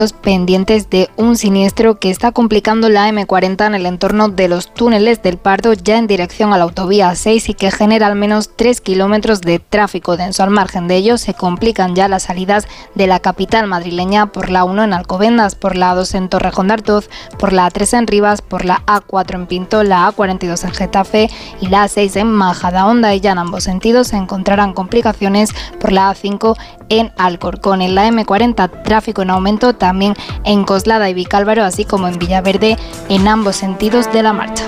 pendientes de un siniestro que está complicando la M40 en el entorno de los túneles del Pardo, ya en dirección a la autovía 6, y que genera al menos 3 kilómetros de tráfico denso. Al margen de ello, se complican ya las salidas de la capital madrileña por la 1 en Alcobendas, por la 2 en Torrejón de Ardoz, por la 3 en Rivas, por la A4 en Pinto, la A42 en Getafe y la A6 en Majadahonda, y ya en ambos sentidos se encontrarán complicaciones por la A5 en Alcorcón. En la M40, tráfico en aumento también en Coslada y Vicálvaro, así como en Villaverde, en ambos sentidos de la marcha.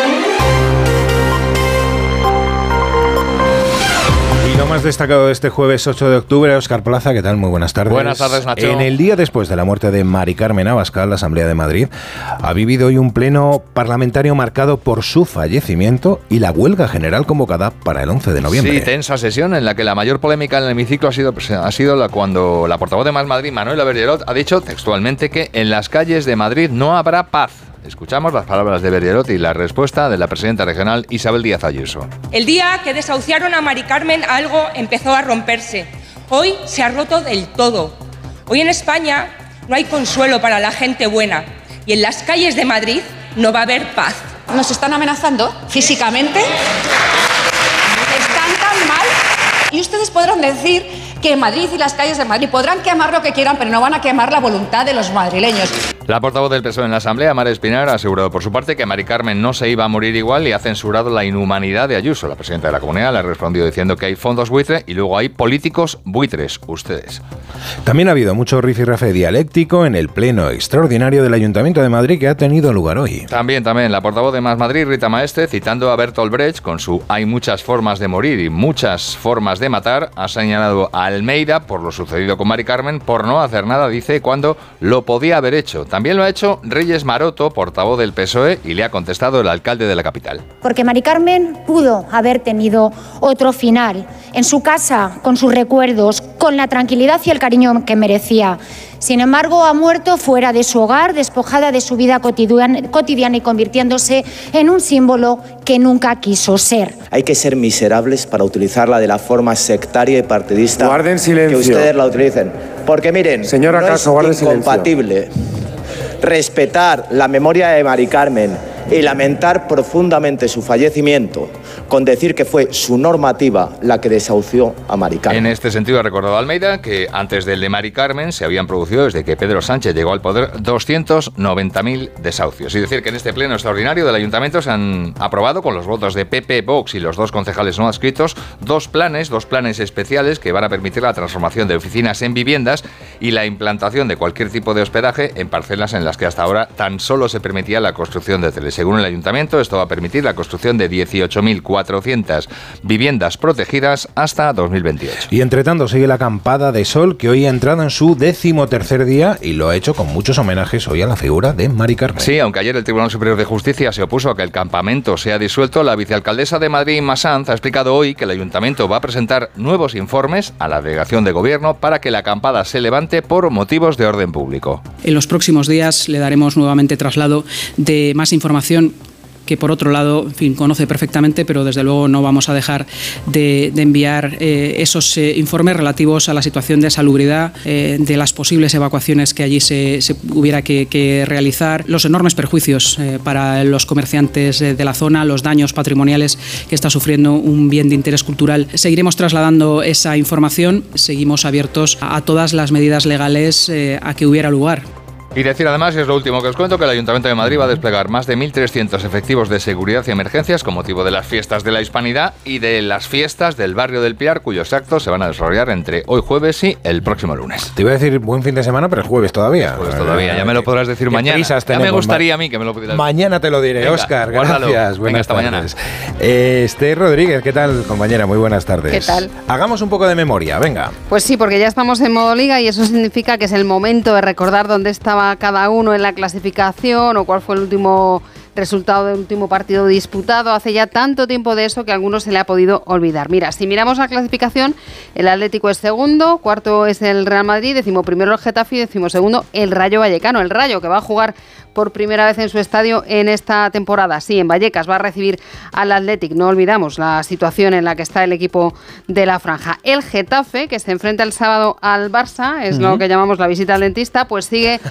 Y lo más destacado de este jueves 8 de octubre, Óscar Plaza, ¿qué tal? Muy buenas tardes. Buenas tardes, Nacho. En el día después de la muerte de Mari Carmen Abascal, la Asamblea de Madrid ha vivido hoy un pleno parlamentario marcado por su fallecimiento y la huelga general convocada para el 11 de noviembre. Sí, tensa sesión en la que la mayor polémica en el hemiciclo ha sido cuando la portavoz de Más Madrid, Manuela Bergerot, ha dicho textualmente que en las calles de Madrid no habrá paz. Escuchamos las palabras de Bergerot y la respuesta de la presidenta regional Isabel Díaz Ayuso. El día que desahuciaron a Mari Carmen, algo empezó a romperse. Hoy se ha roto del todo. Hoy en España no hay consuelo para la gente buena y en las calles de Madrid no va a haber paz. Nos están amenazando físicamente, están tan mal, y ustedes podrán decir que Madrid y las calles de Madrid podrán quemar lo que quieran, pero no van a quemar la voluntad de los madrileños. La portavoz del PSOE en la Asamblea, Mara Espinar, ha asegurado por su parte que Mari Carmen no se iba a morir igual y ha censurado la inhumanidad de Ayuso. La presidenta de la Comunidad le ha respondido diciendo que hay fondos buitre y luego hay políticos buitres, ustedes. También ha habido mucho rifirrafe dialéctico en el pleno extraordinario del Ayuntamiento de Madrid que ha tenido lugar hoy. También, la portavoz de Más Madrid, Rita Maestre, citando a Bertolt Brecht con su "hay muchas formas de morir y muchas formas de matar", ha señalado a Almeida por lo sucedido con Mari Carmen por no hacer nada, dice, cuando lo podía haber hecho. También lo ha hecho Reyes Maroto, portavoz del PSOE, y le ha contestado el alcalde de la capital. Porque Mari Carmen pudo haber tenido otro final, en su casa, con sus recuerdos, con la tranquilidad y el cariño que merecía. Sin embargo, ha muerto fuera de su hogar, despojada de su vida cotidiana y convirtiéndose en un símbolo que nunca quiso ser. Hay que ser miserables para utilizarla de la forma sectaria y partidista. Guarden silencio. Que ustedes la utilicen. Porque miren, señora no Caso, es incompatible respetar la memoria de Mari Carmen y lamentar profundamente su fallecimiento con decir que fue su normativa la que desahució a Mari Carmen. En este sentido ha recordado Almeida que antes del de Mari Carmen se habían producido, desde que Pedro Sánchez llegó al poder, 290.000 desahucios. Es decir, que en este pleno extraordinario del Ayuntamiento se han aprobado, con los votos de PP, Vox y los dos concejales no adscritos, dos planes especiales que van a permitir la transformación de oficinas en viviendas y la implantación de cualquier tipo de hospedaje en parcelas en las que hasta ahora tan solo se permitía la construcción de hoteles. Según el Ayuntamiento, esto va a permitir la construcción de 18.400 viviendas protegidas hasta 2028. Y entre tanto sigue la acampada de sol, que hoy ha entrado en su 13º día y lo ha hecho con muchos homenajes hoy a la figura de Mari Carmen. Sí, aunque ayer el Tribunal Superior de Justicia se opuso a que el campamento sea disuelto, la vicealcaldesa de Madrid, Inma Sanz, ha explicado hoy que el Ayuntamiento va a presentar nuevos informes a la delegación de gobierno para que la acampada se levante por motivos de orden público. En los próximos días le daremos nuevamente traslado de más información que, por otro lado, en fin, conoce perfectamente, pero desde luego no vamos a dejar de enviar esos informes relativos a la situación de salubridad, de las posibles evacuaciones que allí se hubiera que realizar, los enormes perjuicios para los comerciantes de la zona, los daños patrimoniales que está sufriendo un bien de interés cultural. Seguiremos trasladando esa información, seguimos abiertos a todas las medidas legales a que hubiera lugar. Y decir además, y es lo último que os cuento, que el Ayuntamiento de Madrid va a desplegar más de 1.300 efectivos de seguridad y emergencias con motivo de las fiestas de la Hispanidad y de las fiestas del barrio del Pilar, cuyos actos se van a desarrollar entre hoy jueves y el próximo lunes. Te iba a decir buen fin de semana, pero el jueves todavía. Ya me lo podrás decir mañana. Ya me gustaría a mí que me lo pudieras. Mañana te lo diré, Óscar. Gracias. Buenas tardes. Mañana. Esther Rodríguez, ¿qué tal, compañera? Muy buenas tardes. ¿Qué tal? Hagamos un poco de memoria, venga. Pues sí, porque ya estamos en modo liga y eso significa que es el momento de recordar dónde estaba cada uno en la clasificación o cuál fue el último resultado del último partido disputado. Hace ya tanto tiempo de eso que a algunos se le ha podido olvidar. Mira, si miramos la clasificación, el Atlético es segundo, cuarto es el Real Madrid, 11º el Getafe y 12º el Rayo Vallecano. El Rayo, que va a jugar por primera vez en su estadio en esta temporada. Sí, en Vallecas va a recibir al Athletic. No olvidamos la situación en la que está el equipo de la franja. El Getafe, que se enfrenta el sábado al Barça, es lo que llamamos la visita al dentista, pues sigue